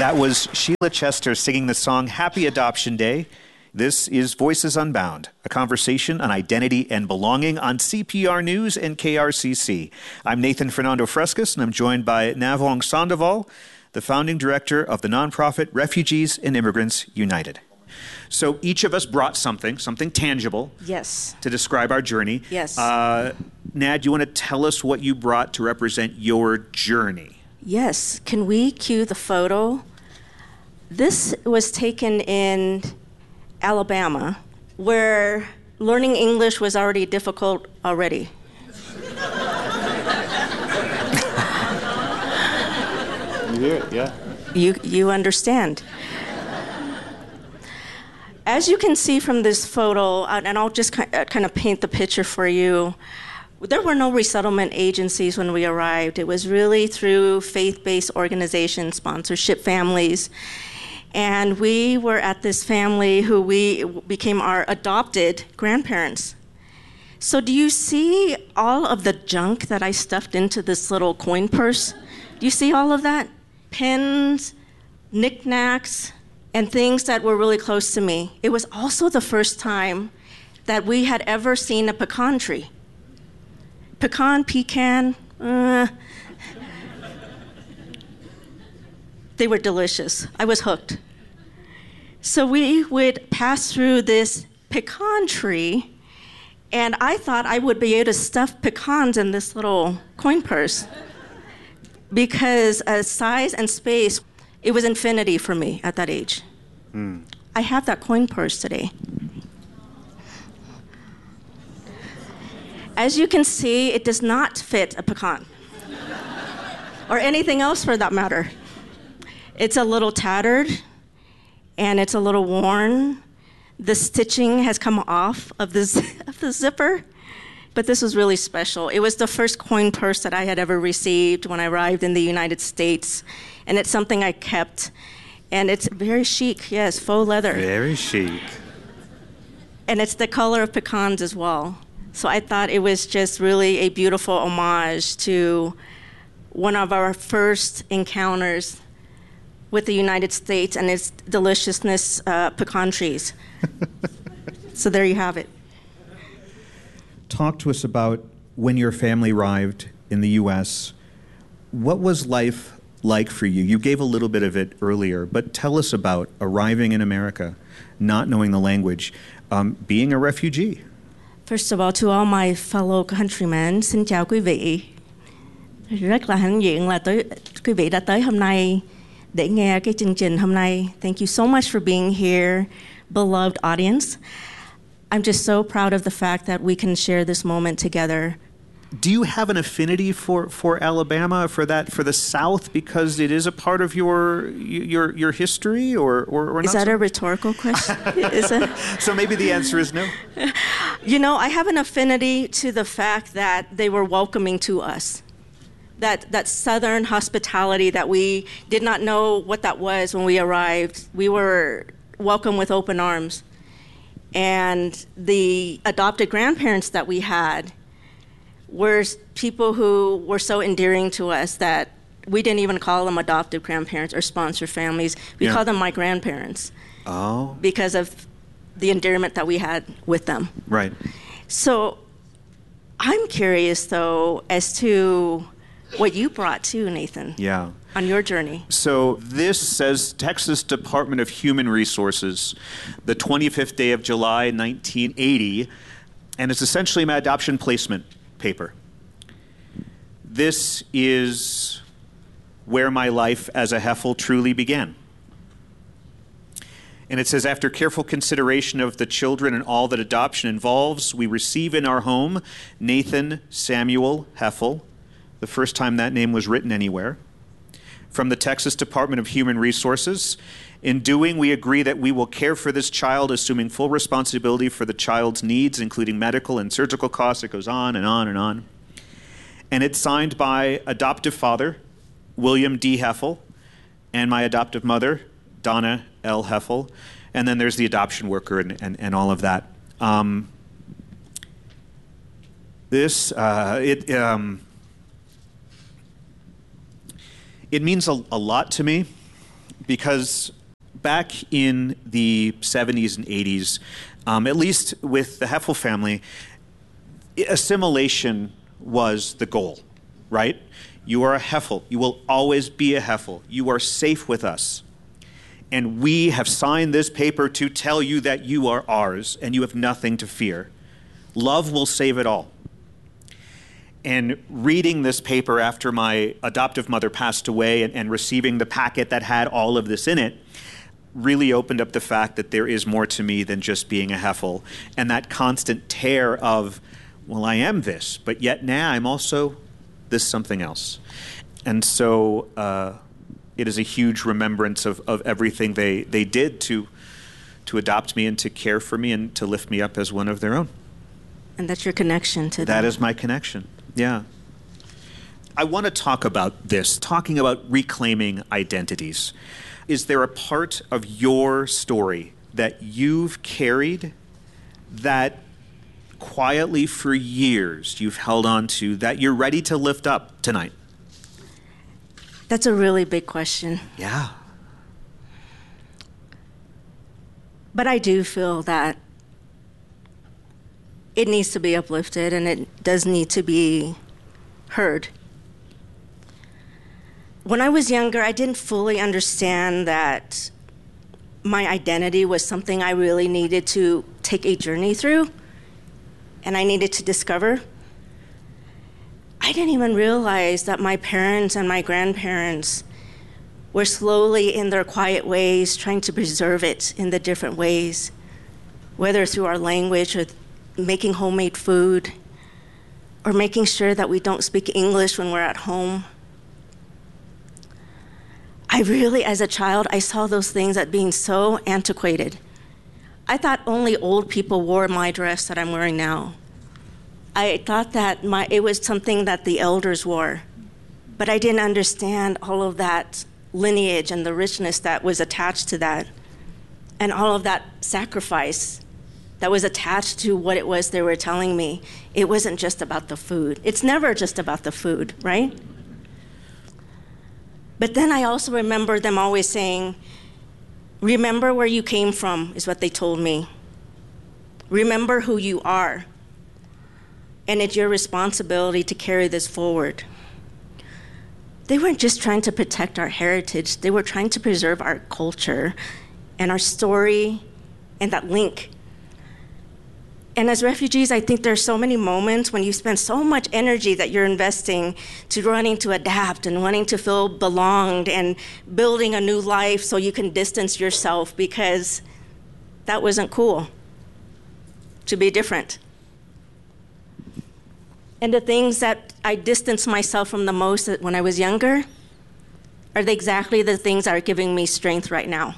That was Sheila Chester singing the song Happy Adoption Day. This is Voices Unbound, a conversation on identity and belonging on CPR News and KRCC. I'm Nathan Fernando Frescas, and I'm joined by Navong Sandoval, the founding director of the nonprofit Refugees and Immigrants United. So each of us brought something tangible. Yes. To describe our journey. Yes. Nad, do you want to tell us what you brought to represent your journey? Yes. Can we cue the photo? This was taken in Alabama, where learning English was already difficult already. You hear it, yeah. You understand. As you can see from this photo, and I'll just kind of paint the picture for you, there were no resettlement agencies when we arrived. It was really through faith-based organizations, sponsorship families. And we were at this family who we became our adopted grandparents. So do you see all of the junk that I stuffed into this little coin purse? Do you see all of that? Pens, knickknacks, and things that were really close to me. It was also the first time that we had ever seen a pecan tree. Pecan, they were delicious. I was hooked. So we would pass through this pecan tree, and I thought I would be able to stuff pecans in this little coin purse because size and space, it was infinity for me at that age. I have that coin purse today. As you can see, it does not fit a pecan or anything else for that matter. It's a little tattered and it's a little worn. The stitching has come off of the zipper, but this was really special. It was the first coin purse that I had ever received when I arrived in the United States, and it's something I kept. And it's very chic, yes, faux leather. Very chic. And it's the color of pecans as well. So I thought it was just really a beautiful homage to one of our first encounters with the United States and its deliciousness, pecan trees. So there you have it. Talk to us about when your family arrived in the U.S. What was life like for you? You gave a little bit of it earlier, but tell us about arriving in America, not knowing the language, being a refugee. First of all, to all my fellow countrymen, xin chào quý vị. Rất là hãnh diện là quý vị đã tới hôm nay để nghe cái chương trình hôm nay. Thank you so much for being here, beloved audience. I'm just so proud of the fact that we can share this moment together. Do you have an affinity for Alabama, for the South, because it is a part of your history, or not? Is that a rhetorical question? Is it? So maybe the answer is no. You know, I have an affinity to the fact that they were welcoming to us. That Southern hospitality that we did not know what that was when we arrived. We were welcomed with open arms. And the adopted grandparents that we had were people who were so endearing to us that we didn't even call them adoptive grandparents or sponsor families. We called them my grandparents. Oh. Because of the endearment that we had with them. Right. So I'm curious, though, as to what you brought too, Nathan. Yeah. On your journey. So this says Texas Department of Human Resources, the 25th day of July, 1980, and it's essentially my adoption placement paper. This is where my life as a Heffel truly began. And it says, after careful consideration of the children and all that adoption involves, we receive in our home Nathan Samuel Heffel, the first time that name was written anywhere, from the Texas Department of Human Resources. In doing, we agree that we will care for this child, assuming full responsibility for the child's needs, including medical and surgical costs. It goes on and on and on. And it's signed by adoptive father, William D. Heffel, and my adoptive mother, Donna L. Heffel. And then there's the adoption worker and all of that. It means a lot to me because back in the 70s and 80s, at least with the Heffel family, assimilation was the goal, right? You are a Heffel. You will always be a Heffel. You are safe with us. And we have signed this paper to tell you that you are ours and you have nothing to fear. Love will save it all. And reading this paper after my adoptive mother passed away and receiving the packet that had all of this in it really opened up the fact that there is more to me than just being a Heffel. And that constant tear of, well, I am this, but yet now I'm also this something else. And so it is a huge remembrance of everything they did to adopt me and to care for me and to lift me up as one of their own. And that's your connection to them. That is my connection, yeah. I want to talk about this, talking about reclaiming identities. Is there a part of your story that you've carried that quietly for years you've held on to that you're ready to lift up tonight? That's a really big question. Yeah. But I do feel that it needs to be uplifted and it does need to be heard. When I was younger, I didn't fully understand that my identity was something I really needed to take a journey through and I needed to discover. I didn't even realize that my parents and my grandparents were slowly, in their quiet ways, trying to preserve it in the different ways, whether through our language or making homemade food or making sure that we don't speak English when we're at home. I really, as a child, I saw those things as being so antiquated. I thought only old people wore my dress that I'm wearing now. I thought that it was something that the elders wore, but I didn't understand all of that lineage and the richness that was attached to that, and all of that sacrifice that was attached to what it was they were telling me. It wasn't just about the food. It's never just about the food, right? But then I also remember them always saying, remember where you came from, is what they told me. Remember who you are. And it's your responsibility to carry this forward. They weren't just trying to protect our heritage, they were trying to preserve our culture and our story and that link. And as refugees, I think there's so many moments when you spend so much energy that you're investing to wanting to adapt and wanting to feel belonged and building a new life so you can distance yourself because that wasn't cool to be different. And the things that I distanced myself from the most when I was younger are exactly the things that are giving me strength right now.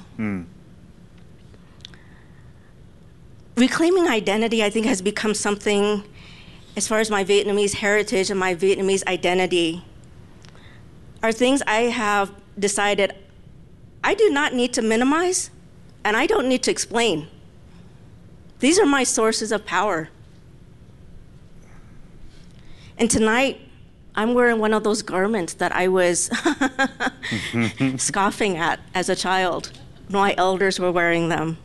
Reclaiming identity, I think, has become something, as far as my Vietnamese heritage and my Vietnamese identity, are things I have decided I do not need to minimize, and I don't need to explain. These are my sources of power. And tonight, I'm wearing one of those garments that I was scoffing at as a child. My elders were wearing them.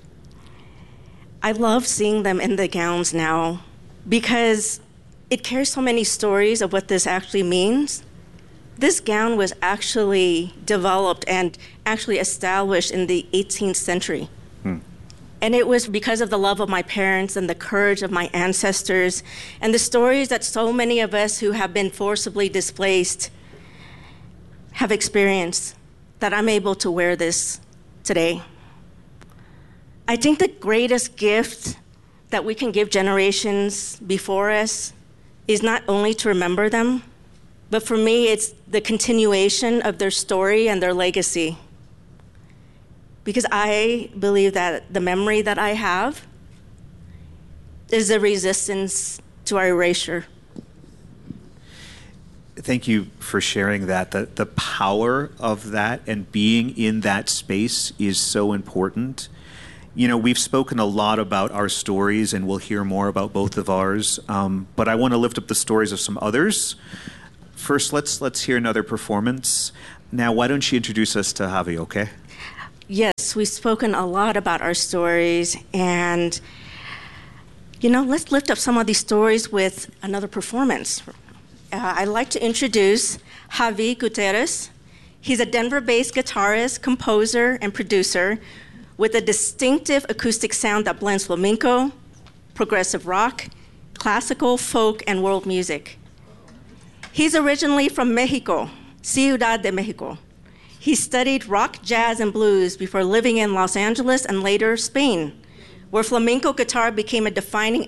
I love seeing them in the gowns now because it carries so many stories of what this actually means. This gown was actually developed and actually established in the 18th century. And it was because of the love of my parents and the courage of my ancestors and the stories that so many of us who have been forcibly displaced have experienced that I'm able to wear this today. I think the greatest gift that we can give generations before us is not only to remember them, but for me, it's the continuation of their story and their legacy. Because I believe that the memory that I have is a resistance to our erasure. Thank you for sharing that. The power of that and being in that space is so important. You know, we've spoken a lot about our stories, and we'll hear more about both of ours, but I want to lift up the stories of some others. First, let's hear another performance. Now, why don't you introduce us to Javi, okay? Yes, we've spoken a lot about our stories, and let's lift up some of these stories with another performance. I'd like to introduce Javi Gutierrez. He's a Denver-based guitarist, composer, and producer with a distinctive acoustic sound that blends flamenco, progressive rock, classical, folk, and world music. He's originally from Mexico, Ciudad de Mexico. He studied rock, jazz, and blues before living in Los Angeles and later Spain, where flamenco guitar became a defining